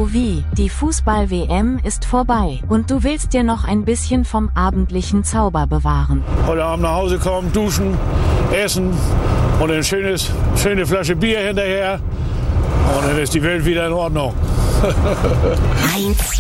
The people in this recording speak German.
So wie, die Fußball-WM ist vorbei und du willst dir noch ein bisschen vom abendlichen Zauber bewahren. Heute Abend nach Hause kommen, duschen, essen und eine schöne Flasche Bier hinterher. Und dann ist die Welt wieder in Ordnung. 1